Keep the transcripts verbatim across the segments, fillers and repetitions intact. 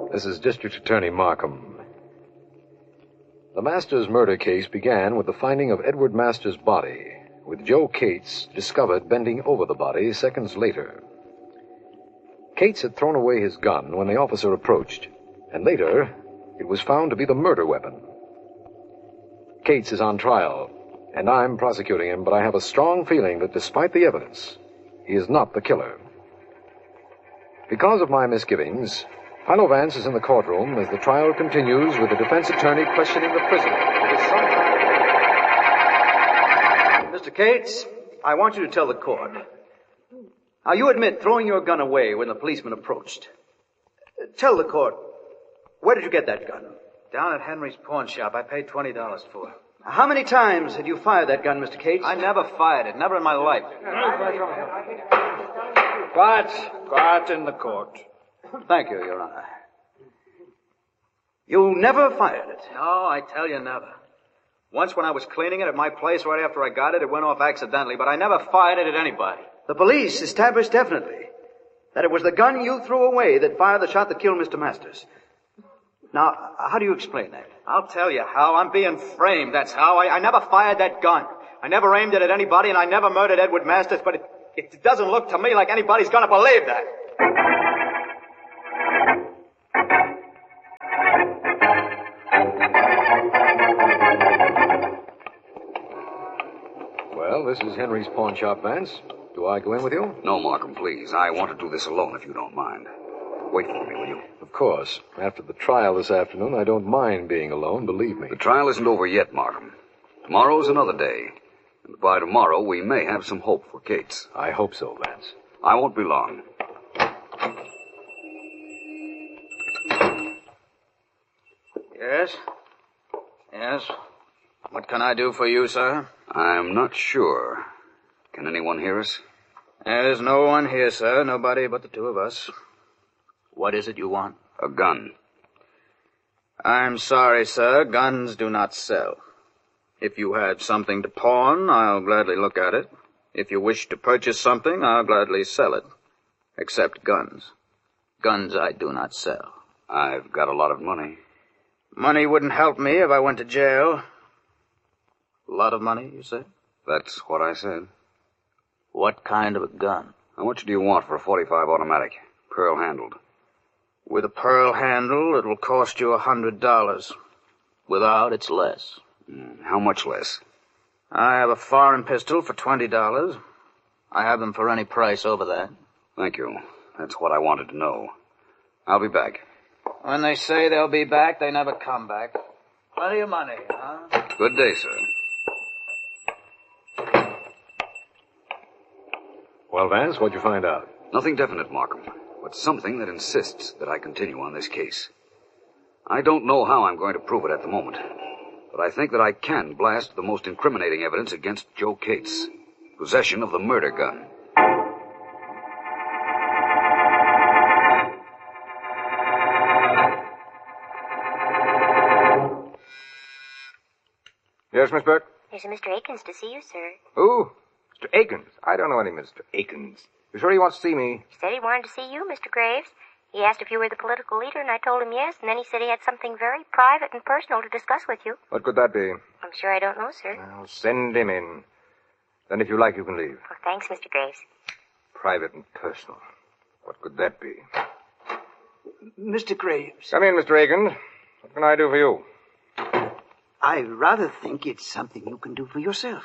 This is District Attorney Markham. The Masters murder case began with the finding of Edward Masters' body, with Joe Cates discovered bending over the body seconds later. Cates had thrown away his gun when the officer approached, and later it was found to be the murder weapon. Cates is on trial, and I'm prosecuting him, but I have a strong feeling that despite the evidence, he is not the killer. Because of my misgivings, Philo Vance is in the courtroom as the trial continues with the defense attorney questioning the prisoner. It is sometime... Mister Cates, I want you to tell the court. Now, you admit throwing your gun away when the policeman approached. Tell the court, where did you get that gun? Down at Henry's pawn shop. I paid twenty dollars for it. How many times had you fired that gun, Mister Cates? I never fired it. Never in my life. Quiet. Quiet in the court. Thank you, Your Honor. You never fired it? No, I tell you, never. Once when I was cleaning it at my place right after I got it, it went off accidentally, but I never fired it at anybody. The police established definitely that it was the gun you threw away that fired the shot that killed Mister Masters. Now, how do you explain that? I'll tell you how. I'm being framed, that's how. I, I never fired that gun. I never aimed it at anybody, and I never murdered Edward Masters, but it, it doesn't look to me like anybody's gonna believe that. Well, this is Henry's pawn shop, Vance. Do I go in with you? No, Markham, please. I want to do this alone, if you don't mind. Wait for me, will you? Of course. After the trial this afternoon, I don't mind being alone, believe me. The trial isn't over yet, Markham. Tomorrow's another day. And by tomorrow, we may have some hope for Cates. I hope so, Vance. I won't be long. Yes? Yes? What can I do for you, sir? I'm not sure. Can anyone hear us? There's no one here, sir. Nobody but the two of us. What is it you want? A gun. I'm sorry, sir. Guns do not sell. If you have something to pawn, I'll gladly look at it. If you wish to purchase something, I'll gladly sell it. Except guns. Guns I do not sell. I've got a lot of money. Money wouldn't help me if I went to jail. A lot of money, you say? That's what I said. What kind of a gun? How much do you want for a forty-five automatic, pearl-handled? With a pearl handle, it will cost you a hundred dollars. Without, it's less. Mm, how much less? I have a foreign pistol for twenty dollars. I have them for any price over that. Thank you. That's what I wanted to know. I'll be back. When they say they'll be back, they never come back. Plenty of money, huh? Good day, sir. Well, Vance, what'd you find out? Nothing definite, Markham, but something that insists that I continue on this case. I don't know how I'm going to prove it at the moment, but I think that I can blast the most incriminating evidence against Joe Cates. Possession of the murder gun. Yes, Miss Burke? There's a Mister Akins to see you, sir. Who? Mister Akins. I don't know any Mister Akins. You sure he wants to see me? He said he wanted to see you, Mister Graves. He asked if you were the political leader, and I told him yes, and then he said he had something very private and personal to discuss with you. What could that be? I'm sure I don't know, sir. Well, send him in. Then if you like, you can leave. Oh, thanks, Mister Graves. Private and personal. What could that be? Mister Graves. Come in, Mister Akins. What can I do for you? I rather think it's something you can do for yourself.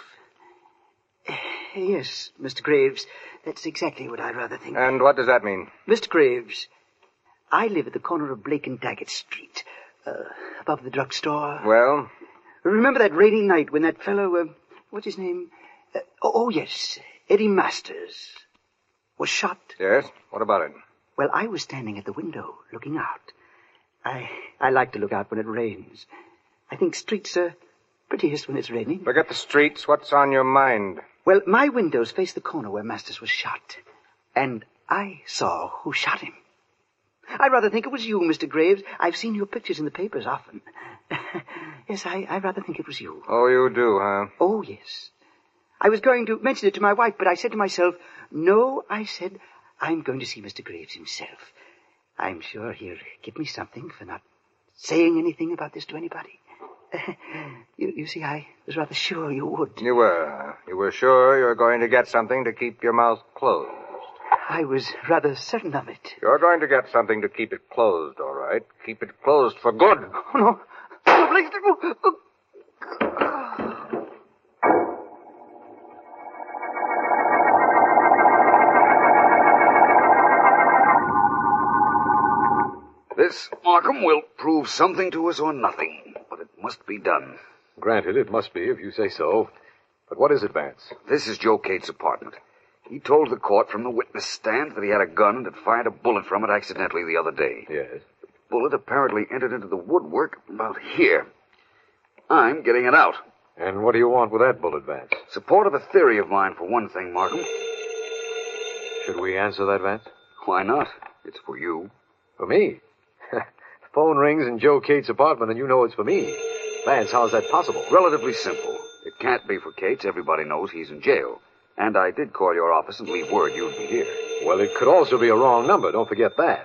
Yes, Mister Graves, that's exactly what I'd rather think. And what does that mean? Mister Graves, I live at the corner of Blake and Daggett Street, uh, above the drugstore. Well? Remember that rainy night when that fellow, uh, what's his name? Uh, oh, oh, yes, Eddie Masters, was shot? Yes? What about it? Well, I was standing at the window, looking out. I I like to look out when it rains. I think streets are prettiest when it's raining. Forget the streets. What's on your mind? Well, my windows face the corner where Masters was shot. And I saw who shot him. I rather think it was you, Mister Graves. I've seen your pictures in the papers often. Yes, I, I rather think it was you. Oh, you do, huh? Oh, yes. I was going to mention it to my wife, but I said to myself, no, I said, I'm going to see Mister Graves himself. I'm sure he'll give me something for not saying anything about this to anybody. you, you see, I was rather sure you would. You were. You were sure you were going to get something to keep your mouth closed. I was rather certain of it. You're going to get something to keep it closed, all right. Keep it closed for good. Oh, no. No, please. Oh, oh. This, Markham, will prove something to us or nothing, but it must be done. Granted, it must be, if you say so. But what is it, Vance? This is Joe Cates' apartment. He told the court from the witness stand that he had a gun and had fired a bullet from it accidentally the other day. Yes. The bullet apparently entered into the woodwork about here. I'm getting it out. And what do you want with that bullet, Vance? Support of a theory of mine, for one thing, Markham. Should we answer that, Vance? Why not? It's for you. For me? The phone rings in Joe Cates' apartment and you know it's for me. Vance, how's that possible? Relatively simple. It can't be for Cates. Everybody knows he's in jail. And I did call your office and leave word you'd be here. Well, it could also be a wrong number. Don't forget that.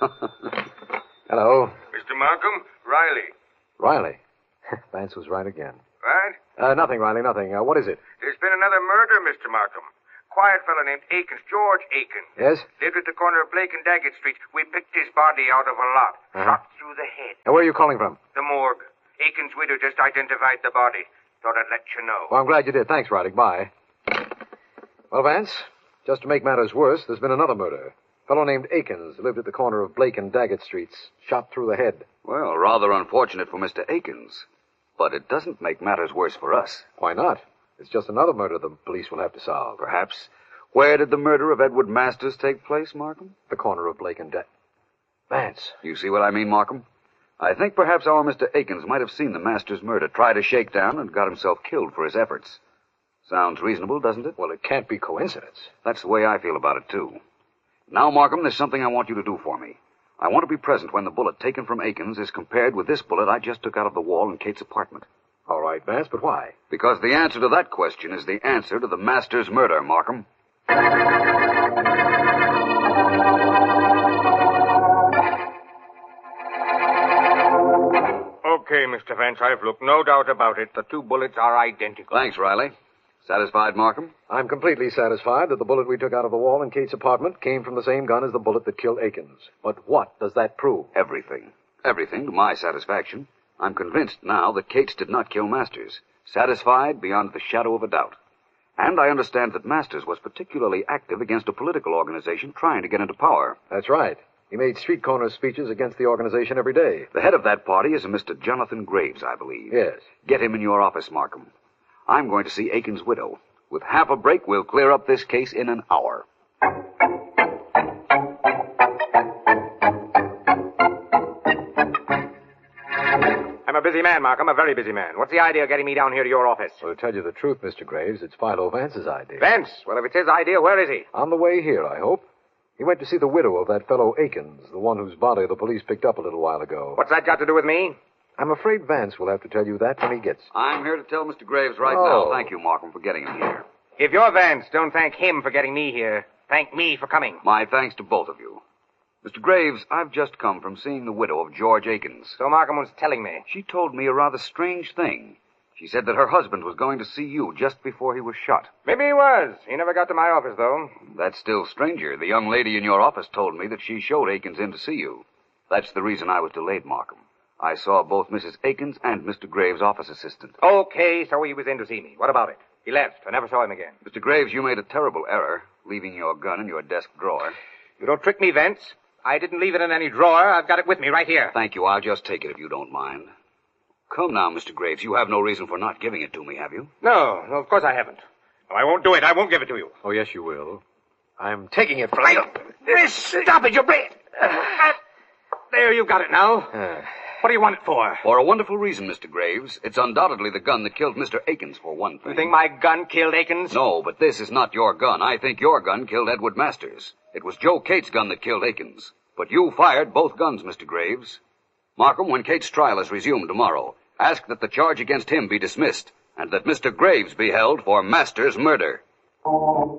Hello. Mister Markham, Riley. Riley. Vance was right again. What? Uh, nothing, Riley, nothing. Uh, what is it? There's been another murder, Mister Markham. Quiet fellow named Akins, George Akins. Yes? Lived at the corner of Blake and Daggett Street. We picked his body out of a lot. Uh-huh. Shot through the head. And where are you calling from? The morgue. Akins' widow just identified the body. Thought I'd let you know. Well, I'm glad you did. Thanks, Riley. Bye. Well, Vance, just to make matters worse, there's been another murder. A fellow named Akins lived at the corner of Blake and Daggett Streets. Shot through the head. Well, rather unfortunate for Mister Akins. But it doesn't make matters worse for us. Why not? It's just another murder the police will have to solve. Perhaps. Where did the murder of Edward Masters take place, Markham? The corner of Blake and Daggett. Vance. You see what I mean, Markham? I think perhaps our Mister Akins might have seen the Masters murder, tried a shakedown, and got himself killed for his efforts. Sounds reasonable, doesn't it? Well, it can't be coincidence. That's the way I feel about it, too. Now, Markham, there's something I want you to do for me. I want to be present when the bullet taken from Akins is compared with this bullet I just took out of the wall in Cates' apartment. All right, Vance, but why? Because the answer to that question is the answer to the Masters murder, Markham. Okay, Mister Vance, I've looked. No doubt about it. The two bullets are identical. Thanks, Riley. Satisfied, Markham? I'm completely satisfied that the bullet we took out of the wall in Cates' apartment came from the same gun as the bullet that killed Akins. But what does that prove? Everything. Everything to my satisfaction. I'm convinced now that Cates did not kill Masters. Satisfied beyond the shadow of a doubt. And I understand that Masters was particularly active against a political organization trying to get into power. That's right. He made street corner speeches against the organization every day. The head of that party is a Mister Jonathan Graves, I believe. Yes. Get him in your office, Markham. I'm going to see Akins' widow. With half a break, we'll clear up this case in an hour. I'm a busy man, Markham, a very busy man. What's the idea of getting me down here to your office? Well, to tell you the truth, Mister Graves, it's Philo Vance's idea. Vance? Well, if it's his idea, where is he? On the way here, I hope. He went to see the widow of that fellow Akins, the one whose body the police picked up a little while ago. What's that got to do with me? I'm afraid Vance will have to tell you that when he gets... I'm here to tell Mister Graves right Oh. now. Thank you, Markham, for getting him here. If you're Vance, don't thank him for getting me here. Thank me for coming. My thanks to both of you. Mister Graves, I've just come from seeing the widow of George Akins. So Markham was telling me. She told me a rather strange thing. She said that her husband was going to see you just before he was shot. Maybe he was. He never got to my office, though. That's still stranger. The young lady in your office told me that she showed Akins in to see you. That's the reason I was delayed, Markham. I saw both Missus Akins and Mister Graves' office assistant. Okay, so he was in to see me. What about it? He left. I never saw him again. Mister Graves, you made a terrible error, leaving your gun in your desk drawer. You don't trick me, Vance. I didn't leave it in any drawer. I've got it with me right here. Thank you. I'll just take it if you don't mind. Come now, Mister Graves. You have no reason for not giving it to me, have you? No, no, of course I haven't. No, I won't do it. I won't give it to you. Oh, yes, you will. I'm taking it from you. Stop it, you bring There, you've got it now. Uh, What do you want it for? For a wonderful reason, Mister Graves. It's undoubtedly the gun that killed Mister Akins, for one thing. You think my gun killed Akins? No, but this is not your gun. I think your gun killed Edward Masters. It was Joe Cates' gun that killed Akins. But you fired both guns, Mister Graves. Markham, when Cates' trial is resumed tomorrow, ask that the charge against him be dismissed, and that Mister Graves be held for Masters' murder.